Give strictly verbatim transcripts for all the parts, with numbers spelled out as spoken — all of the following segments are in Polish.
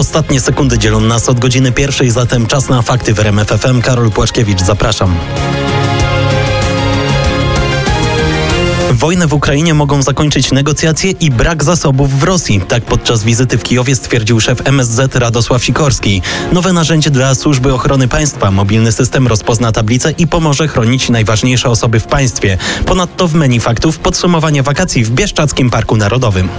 Ostatnie sekundy dzielą nas od godziny pierwszej, zatem czas na fakty w R M F F M. Karol Płaszkiewicz, zapraszam. Wojnę w Ukrainie mogą zakończyć negocjacje i brak zasobów w Rosji. Tak podczas wizyty w Kijowie stwierdził szef M S Z Radosław Sikorski. Nowe narzędzie dla Służby Ochrony Państwa. Mobilny system rozpozna tablice i pomoże chronić najważniejsze osoby w państwie. Ponadto w menu faktów podsumowanie wakacji w Bieszczadzkim Parku Narodowym.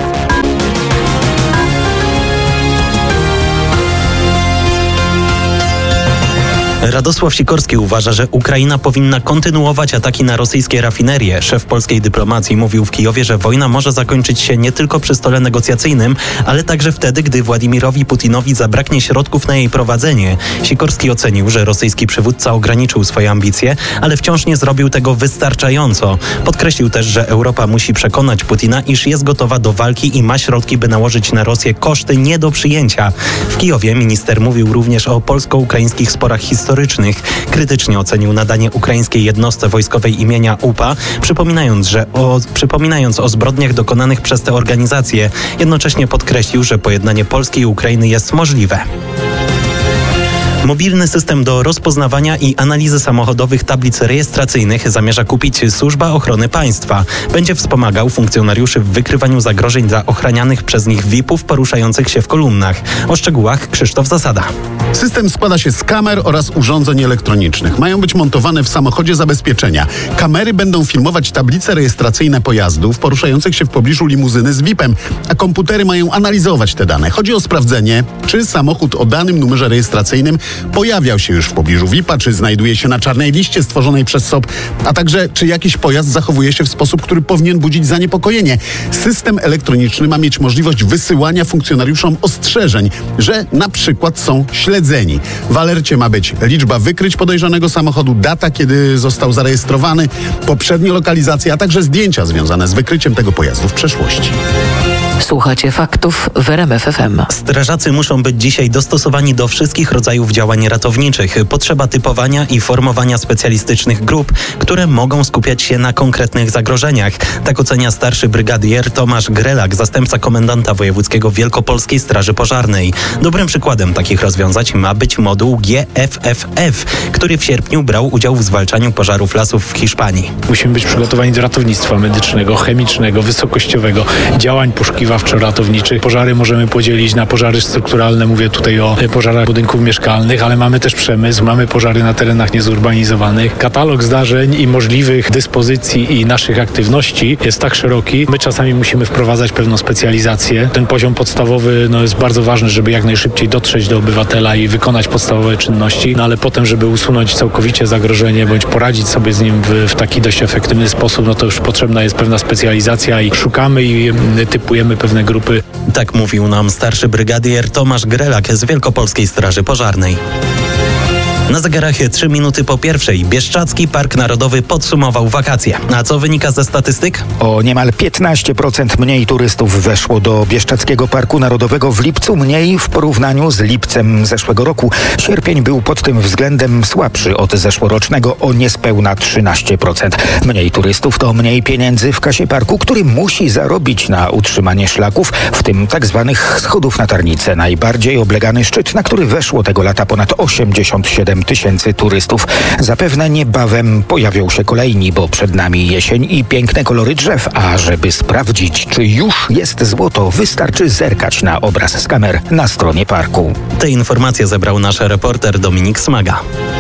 Radosław Sikorski uważa, że Ukraina powinna kontynuować ataki na rosyjskie rafinerie. Szef polskiej dyplomacji mówił w Kijowie, że wojna może zakończyć się nie tylko przy stole negocjacyjnym, ale także wtedy, gdy Władimirowi Putinowi zabraknie środków na jej prowadzenie. Sikorski ocenił, że rosyjski przywódca ograniczył swoje ambicje, ale wciąż nie zrobił tego wystarczająco. Podkreślił też, że Europa musi przekonać Putina, iż jest gotowa do walki i ma środki, by nałożyć na Rosję koszty nie do przyjęcia. W Kijowie minister mówił również o polsko-ukraińskich sporach historycznych. Krytycznie ocenił nadanie ukraińskiej jednostce wojskowej imienia U P A, przypominając, że o, przypominając o zbrodniach dokonanych przez tę organizację. Jednocześnie podkreślił, że pojednanie Polski i Ukrainy jest możliwe. Mobilny system do rozpoznawania i analizy samochodowych tablic rejestracyjnych zamierza kupić Służba Ochrony Państwa. Będzie wspomagał funkcjonariuszy w wykrywaniu zagrożeń dla ochranianych przez nich V I P-ów poruszających się w kolumnach. O szczegółach Krzysztof Zasada. System składa się z kamer oraz urządzeń elektronicznych. Mają być montowane w samochodzie zabezpieczenia. Kamery będą filmować tablice rejestracyjne pojazdów poruszających się w pobliżu limuzyny z V I P-em, a komputery mają analizować te dane. Chodzi o sprawdzenie, czy samochód o danym numerze rejestracyjnym pojawiał się już w pobliżu V I P-a, czy znajduje się na czarnej liście stworzonej przez S O P, a także czy jakiś pojazd zachowuje się w sposób, który powinien budzić zaniepokojenie. System elektroniczny ma mieć możliwość wysyłania funkcjonariuszom ostrzeżeń, że na przykład są śledzeni. W alercie ma być liczba wykryć podejrzanego samochodu, data, kiedy został zarejestrowany, poprzednie lokalizacje, a także zdjęcia związane z wykryciem tego pojazdu w przeszłości. Słuchacie faktów w R M F F M. Strażacy muszą być dzisiaj dostosowani do wszystkich rodzajów działań ratowniczych. Potrzeba typowania i formowania specjalistycznych grup, które mogą skupiać się na konkretnych zagrożeniach. Tak ocenia starszy brygadier Tomasz Grelak, zastępca komendanta wojewódzkiego Wielkopolskiej Straży Pożarnej. Dobrym przykładem takich rozwiązań ma być moduł G F F F, który w sierpniu brał udział w zwalczaniu pożarów lasów w Hiszpanii. Musimy być przygotowani do ratownictwa medycznego, chemicznego, wysokościowego, działań poszukiwawczo-ratowniczych. Pożary możemy podzielić na pożary strukturalne, mówię tutaj o pożarach budynków mieszkalnych, ale mamy też przemysł, mamy pożary na terenach niezurbanizowanych. Katalog zdarzeń i możliwych dyspozycji i naszych aktywności jest tak szeroki. My czasami musimy wprowadzać pewną specjalizację. Ten poziom podstawowy no, jest bardzo ważny, żeby jak najszybciej dotrzeć do obywatela i wykonać podstawowe czynności, no ale potem, żeby usunąć całkowicie zagrożenie bądź poradzić sobie z nim w, w taki dość efektywny sposób, no to już potrzebna jest pewna specjalizacja i szukamy i typujemy pewne grupy. Tak mówił nam starszy brygadier Tomasz Grelak z Wielkopolskiej Straży Pożarnej. Na zegarach trzy minuty po pierwszej Bieszczadzki Park Narodowy podsumował wakacje. A co wynika ze statystyk? O niemal piętnaście procent mniej turystów weszło do Bieszczadzkiego Parku Narodowego w lipcu, mniej w porównaniu z lipcem zeszłego roku. Sierpień był pod tym względem słabszy od zeszłorocznego o niespełna trzynaście procent. Mniej turystów to mniej pieniędzy w kasie parku, który musi zarobić na utrzymanie szlaków, w tym tak zwanych schodów na Tarnicę. Najbardziej oblegany szczyt, na który weszło tego lata ponad osiemdziesiąt siedem tysięcy turystów. Zapewne niebawem pojawią się kolejni, bo przed nami jesień i piękne kolory drzew, a żeby sprawdzić, czy już jest złoto, wystarczy zerkać na obraz z kamer na stronie parku. Te informacje zebrał nasz reporter Dominik Smaga.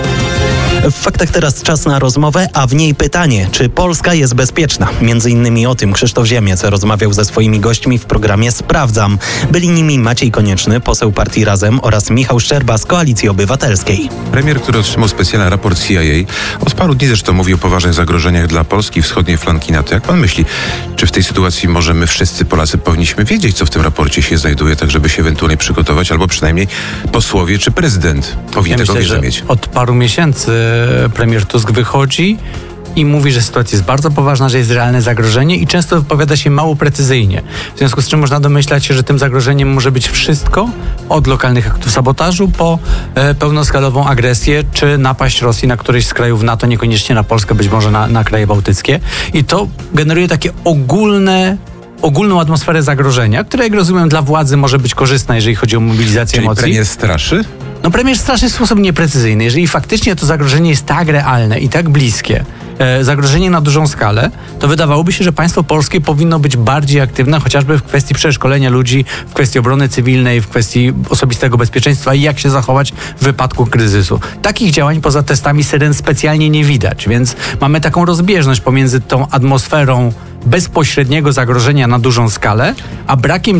W faktach teraz czas na rozmowę, a w niej pytanie, czy Polska jest bezpieczna? Między innymi o tym Krzysztof Ziemiec rozmawiał ze swoimi gośćmi w programie Sprawdzam. Byli nimi Maciej Konieczny, poseł partii Razem oraz Michał Szczerba z Koalicji Obywatelskiej. Premier, który otrzymał specjalny raport C I A, od paru dni zresztą mówił o poważnych zagrożeniach dla Polski, wschodniej flanki NATO. Jak pan myśli, czy w tej sytuacji może my wszyscy Polacy powinniśmy wiedzieć, co w tym raporcie się znajduje, tak żeby się ewentualnie przygotować, albo przynajmniej posłowie czy prezydent powinien ja tego myślę, wiedzę mieć? Od paru miesięcy premier Tusk wychodzi i mówi, że sytuacja jest bardzo poważna, że jest realne zagrożenie i często wypowiada się mało precyzyjnie. W związku z czym można domyślać się, że tym zagrożeniem może być wszystko, od lokalnych aktów sabotażu po e, pełnoskalową agresję czy napaść Rosji na któryś z krajów NATO, niekoniecznie na Polskę, być może na, na kraje bałtyckie. I to generuje takie ogólne ogólną atmosferę zagrożenia, która, jak rozumiem, dla władzy może być korzystna, jeżeli chodzi o mobilizację Czyli emocji. premier straszy? No premier straszy w sposób nieprecyzyjny. Jeżeli faktycznie to zagrożenie jest tak realne i tak bliskie, e, zagrożenie na dużą skalę, to wydawałoby się, że państwo polskie powinno być bardziej aktywne, chociażby w kwestii przeszkolenia ludzi, w kwestii obrony cywilnej, w kwestii osobistego bezpieczeństwa i jak się zachować w wypadku kryzysu. Takich działań poza testami syren specjalnie nie widać, więc mamy taką rozbieżność pomiędzy tą atmosferą bezpośredniego zagrożenia na dużą skalę, a brakiem